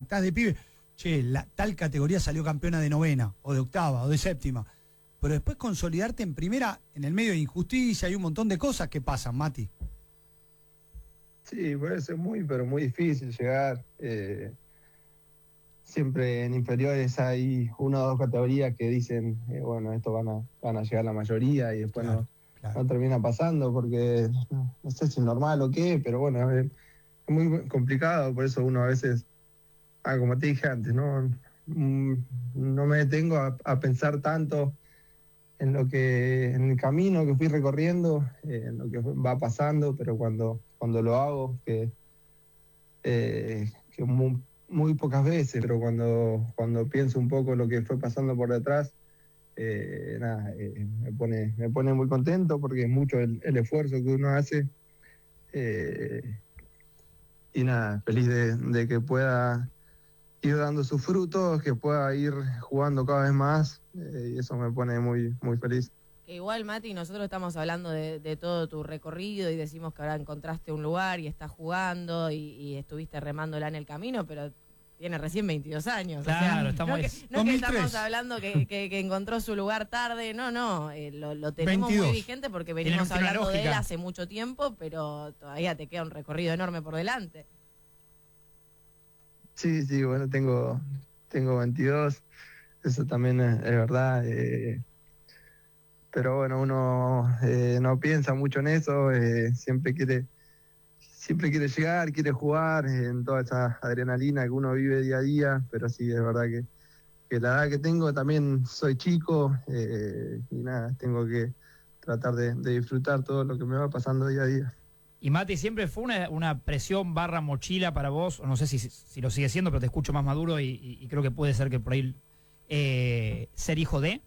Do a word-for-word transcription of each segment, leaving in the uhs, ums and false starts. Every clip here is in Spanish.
jactás de pibe, che, la, tal categoría salió campeona de novena, o de octava, o de séptima. Pero después consolidarte en primera, en el medio de injusticia, hay un montón de cosas que pasan, Mati. Sí, puede ser muy, pero muy difícil llegar. Eh, siempre en inferiores hay una o dos categorías que dicen, eh, bueno, esto van a, van a llegar la mayoría y después Claro, no, claro. no termina pasando porque no, no sé si es normal o qué, pero bueno, es, es muy complicado, por eso uno a veces, ah, como te dije antes, no, Mm, no me detengo a, a pensar tanto en lo que, en el camino que fui recorriendo, eh, en lo que va pasando, pero cuando, cuando lo hago, que, eh, que muy, muy pocas veces, pero cuando, cuando pienso un poco lo que fue pasando por detrás, eh, nada, eh, me pone, me pone muy contento porque es mucho el, el esfuerzo que uno hace, eh, y nada, feliz de, de que pueda ir dando sus frutos, que pueda ir jugando cada vez más, eh, y eso me pone muy, muy feliz. Que igual, Mati, nosotros estamos hablando de, de todo tu recorrido y decimos que ahora encontraste un lugar y estás jugando y, y estuviste remándola en el camino, pero tiene recién veintidós años. Claro, o sea, estamos... No, que, no que estamos hablando que, que, que encontró su lugar tarde, no, no, eh, lo, lo tenemos veintidós. Muy vigente porque venimos Tiene, hablando tiene de él hace mucho tiempo, pero todavía te queda un recorrido enorme por delante. Sí, sí, bueno, tengo, tengo veintidós, eso también es, es verdad, eh, pero bueno, uno eh, no piensa mucho en eso, eh, siempre quiere siempre quiere llegar, quiere jugar, eh, en toda esa adrenalina que uno vive día a día, pero sí, es verdad que, que la edad que tengo también soy chico, eh, y nada, tengo que tratar de, de disfrutar todo lo que me va pasando día a día. Y Mati, ¿siempre fue una, una presión barra mochila para vos? No sé si, si lo sigue siendo, pero te escucho más maduro y, y, y creo que puede ser que por ahí eh, ser hijo de...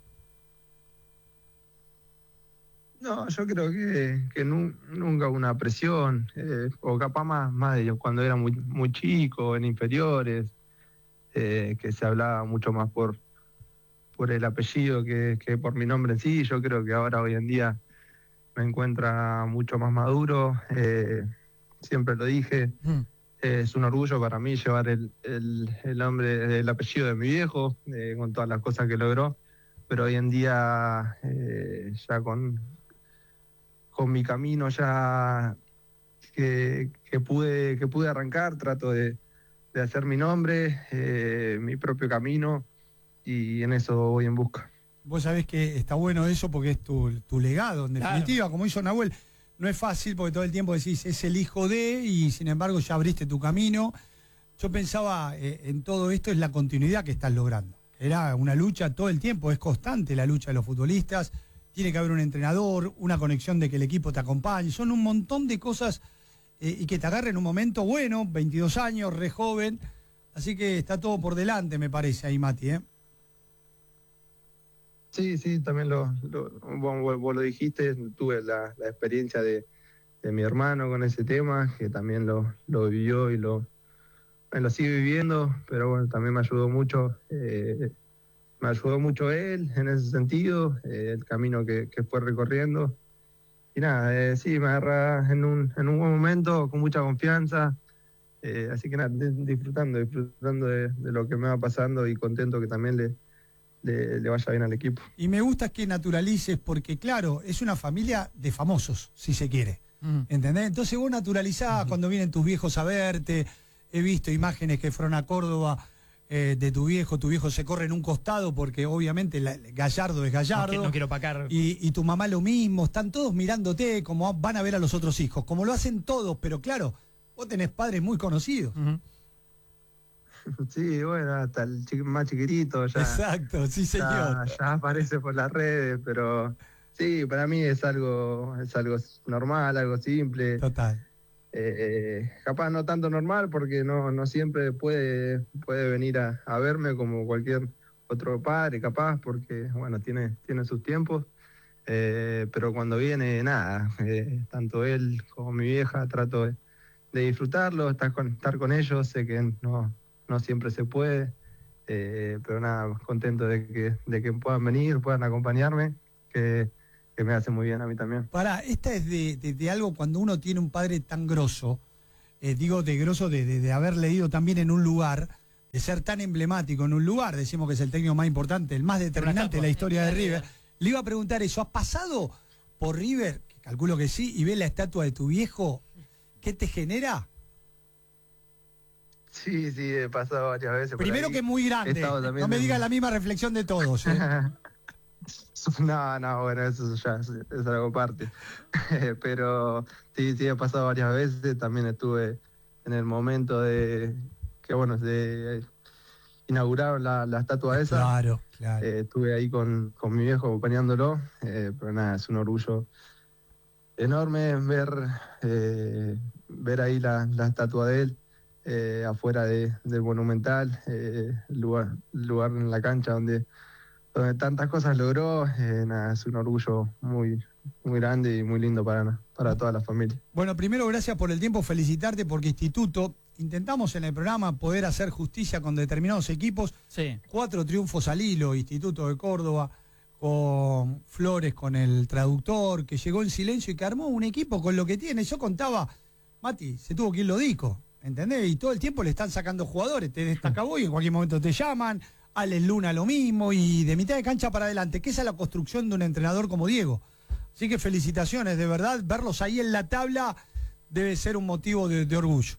No, yo creo que, que nu, nunca una presión, eh, o capaz más, más de cuando era muy, muy chico, en inferiores, eh, que se hablaba mucho más por, por el apellido que, que por mi nombre en sí. Yo creo que ahora, hoy en día, me encuentra mucho más maduro, eh, siempre lo dije, mm. eh, es un orgullo para mí llevar el, el, el nombre, el apellido de mi viejo, eh, con todas las cosas que logró, pero hoy en día, eh, ya con, con mi camino ya que, que, pude, que pude arrancar, trato de, de hacer mi nombre, eh, mi propio camino, y en eso voy en busca. Vos sabés que está bueno eso porque es tu, tu legado, en definitiva, claro. Como hizo Nahuel. No es fácil porque todo el tiempo decís, es el hijo de, y sin embargo ya abriste tu camino. Yo pensaba eh, en todo esto, es la continuidad que estás logrando. Era una lucha todo el tiempo, es constante la lucha de los futbolistas. Tiene que haber un entrenador, una conexión de que el equipo te acompañe. Son un montón de cosas eh, y que te agarren en un momento bueno, veintidós años, re joven. Así que está todo por delante, me parece, ahí, Mati, ¿eh? Sí, sí, también lo, lo vos, vos lo dijiste, tuve la, la experiencia de, de mi hermano con ese tema, que también lo, lo vivió y lo, lo sigue viviendo, pero bueno, también me ayudó mucho, eh, me ayudó mucho él en ese sentido, eh, el camino que, que fue recorriendo. Y nada, eh, sí, me agarra en un, en un buen momento, con mucha confianza, eh, así que nada, disfrutando, disfrutando de, de lo que me va pasando y contento que también le... Le, le vaya bien al equipo. Y me gusta que naturalices porque, claro, es una familia de famosos, si se quiere. Mm. ¿Entendés? Entonces vos naturalizás mm. cuando vienen tus viejos a verte. He visto imágenes que fueron a Córdoba eh, de tu viejo. Tu viejo se corre en un costado porque obviamente la, Gallardo es Gallardo. No, no quiero pacar. Y, y tu mamá lo mismo. Están todos mirándote como van a ver a los otros hijos. Como lo hacen todos, pero claro, vos tenés padres muy conocidos. Mm. Sí, bueno, hasta el chiqui, más chiquitito ya. Exacto, sí señor. Ya, ya aparece por las redes, pero sí, para mí es algo, es algo normal, algo simple. Total. Eh, capaz no tanto normal porque no, no siempre puede, puede venir a, a verme como cualquier otro padre, capaz, porque bueno, tiene, tiene sus tiempos. Eh, pero cuando viene, nada, eh, tanto él como mi vieja, trato de, de disfrutarlo, estar con, estar con ellos, sé que no. No siempre se puede, eh, pero nada, contento de que, de que puedan venir, puedan acompañarme, que, que me hace muy bien a mí también. Pará, esta es de, de, de algo cuando uno tiene un padre tan grosso, eh, digo de grosso de, de, de haber leído también en un lugar, de ser tan emblemático en un lugar. Decimos que es el técnico más importante, el más determinante de la historia de River. Le iba a preguntar eso, ¿has pasado por River? Que calculo que sí, y ves la estatua de tu viejo, ¿qué te genera? Sí, sí, he pasado varias veces. Primero que es muy grande, no me digas en... la misma reflexión de todos. ¿eh? No, no, bueno, eso ya es, es algo aparte. Pero sí, sí, he pasado varias veces. También estuve en el momento de que, bueno, de inaugurar la, la estatua esa. Claro, claro. Eh, estuve ahí con, con mi viejo acompañándolo. Eh, pero nada, es un orgullo enorme ver, eh, ver ahí la, la estatua de él. Eh, afuera de, del Monumental, eh, lugar, lugar en la cancha donde, donde tantas cosas logró. Eh, nada, es un orgullo muy, muy grande y muy lindo para, para toda la familia. Bueno, primero gracias por el tiempo, felicitarte porque Instituto, intentamos en el programa poder hacer justicia con determinados equipos, sí. Cuatro triunfos al hilo, Instituto de Córdoba, con Flores, con el traductor, que llegó en silencio y que armó un equipo con lo que tiene. Yo contaba, Mati, se tuvo que ir Lodico, ¿entendés? Y todo el tiempo le están sacando jugadores, te destaca vos y en cualquier momento te llaman, Alex Luna lo mismo, y de mitad de cancha para adelante, que esa es la construcción de un entrenador como Diego. Así que felicitaciones, de verdad, verlos ahí en la tabla debe ser un motivo de, de orgullo.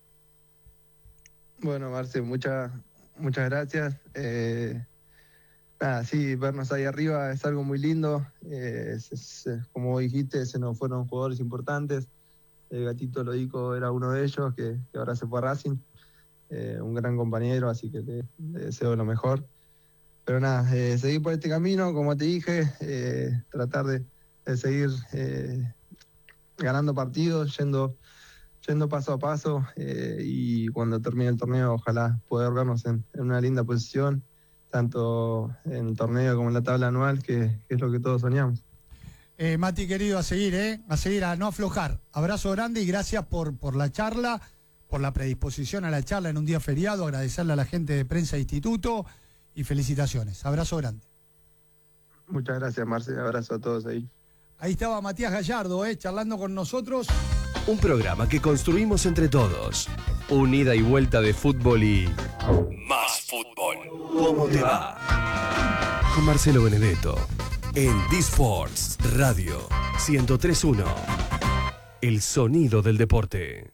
Bueno, Marce, muchas muchas gracias. Eh, nada, sí, vernos ahí arriba es algo muy lindo. Eh, es, es, como dijiste, se nos fueron jugadores importantes. El Gatito Lodico era uno de ellos, que, que ahora se fue a Racing. Eh, un gran compañero, así que le, le deseo lo mejor. Pero nada, eh, seguir por este camino, como te dije, eh, tratar de, de seguir eh, ganando partidos, yendo, yendo paso a paso, eh, y cuando termine el torneo ojalá poder vernos en, en una linda posición, tanto en el torneo como en la tabla anual, que, que es lo que todos soñamos. Eh, Mati, querido, a seguir, ¿eh? A seguir, a no aflojar. Abrazo grande y gracias por, por la charla, por la predisposición a la charla en un día feriado. Agradecerle a la gente de Prensa Instituto y felicitaciones. Abrazo grande. Muchas gracias, Marce. Abrazo a todos ahí. Ahí estaba Matías Gallardo, ¿eh? Charlando con nosotros. Un programa que construimos entre todos. Un ida y vuelta de fútbol y... más fútbol. ¿Cómo te va? Con Marcelo Benedetto. En D-Sports Radio ciento tres punto uno. El sonido del deporte.